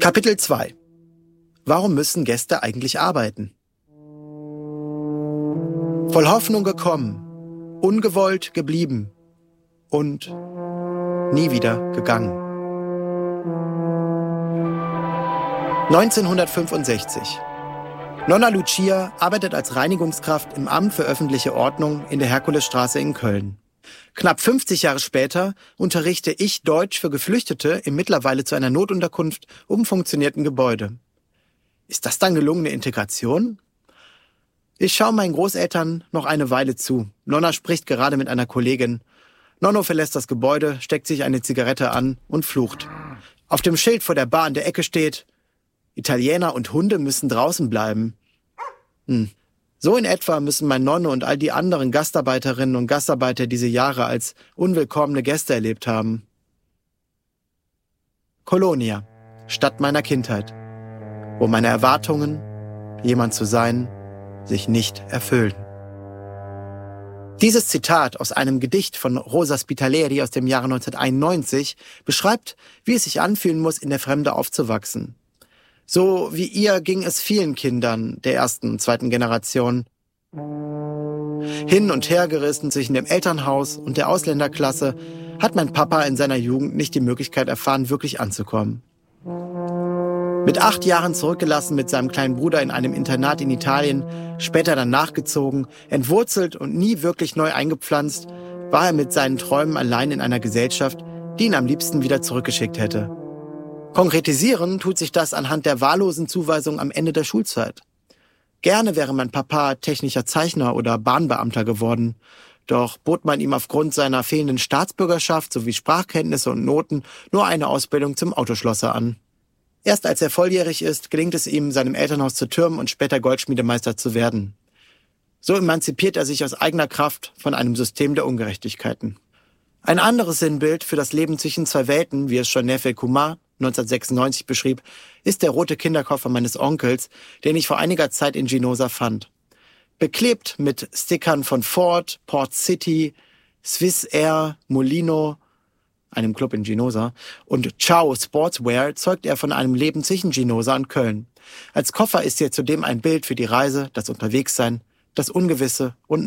Kapitel 2. Warum müssen Gäste eigentlich arbeiten? Voll Hoffnung gekommen, ungewollt geblieben und nie wieder gegangen. 1965. Nonna Lucia arbeitet als Reinigungskraft im Amt für öffentliche Ordnung in der Herkulesstraße in Köln. Knapp 50 Jahre später unterrichte ich Deutsch für Geflüchtete im mittlerweile zu einer Notunterkunft umfunktionierten Gebäude. Ist das dann gelungene Integration? Ich schaue meinen Großeltern noch eine Weile zu. Nonna spricht gerade mit einer Kollegin. Nonno verlässt das Gebäude, steckt sich eine Zigarette an und flucht. Auf dem Schild vor der Bar an der Ecke steht: Italiener und Hunde müssen draußen bleiben. So in etwa müssen mein Nonno und all die anderen Gastarbeiterinnen und Gastarbeiter diese Jahre als unwillkommene Gäste erlebt haben. Kolonia, Stadt meiner Kindheit, wo meine Erwartungen, jemand zu sein, sich nicht erfüllen. Dieses Zitat aus einem Gedicht von Rosa Spitaleri aus dem Jahre 1991 beschreibt, wie es sich anfühlen muss, in der Fremde aufzuwachsen. So wie ihr ging es vielen Kindern der ersten und zweiten Generation. Hin und her gerissen zwischen dem Elternhaus und der Ausländerklasse hat mein Papa in seiner Jugend nicht die Möglichkeit erfahren, wirklich anzukommen. Mit 8 Jahren zurückgelassen mit seinem kleinen Bruder in einem Internat in Italien, später dann nachgezogen, entwurzelt und nie wirklich neu eingepflanzt, war er mit seinen Träumen allein in einer Gesellschaft, die ihn am liebsten wieder zurückgeschickt hätte. Konkretisieren tut sich das anhand der wahllosen Zuweisung am Ende der Schulzeit. Gerne wäre mein Papa technischer Zeichner oder Bahnbeamter geworden, doch bot man ihm aufgrund seiner fehlenden Staatsbürgerschaft sowie Sprachkenntnisse und Noten nur eine Ausbildung zum Autoschlosser an. Erst als er volljährig ist, gelingt es ihm, seinem Elternhaus zu türmen und später Goldschmiedemeister zu werden. So emanzipiert er sich aus eigener Kraft von einem System der Ungerechtigkeiten. Ein anderes Sinnbild für das Leben zwischen zwei Welten, wie es schon Nefe Kumar 1996 beschrieb, ist der rote Kinderkoffer meines Onkels, den ich vor einiger Zeit in Ginosa fand. Beklebt mit Stickern von Ford, Port City, Swissair, Molino, einem Club in Ginosa, und Ciao Sportswear zeugt er von einem Leben zwischen Ginosa und Köln. Als Koffer ist hier zudem ein Bild für die Reise, das Unterwegssein, das Ungewisse und